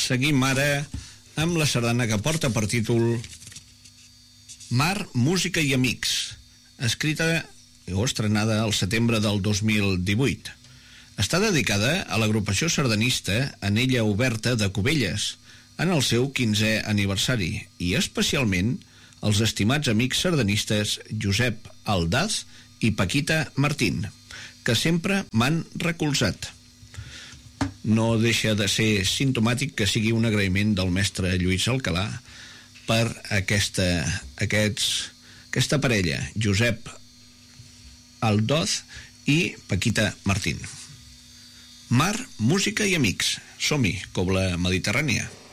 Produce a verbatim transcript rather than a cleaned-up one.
Seguim ara amb la sardana que porta per títol Mar, música i amics, escrita o estrenada al setembre del dos mil divuit. Està dedicada a l'agrupació sardanista Anella Oberta de Cubelles, en el seu quinzè aniversari, i especialment als estimats amics sardanistes Josep Aldaz i Paquita Martín, que sempre m'han recolzat. No deixa de ser simptomàtic que sigui un agraïment del mestre Lluís Alcalà per aquesta, aquests, aquesta parella, Josep Aldaz i Paquita Martín. Mar, música i amics. Som-hi, Cobla Mediterrània.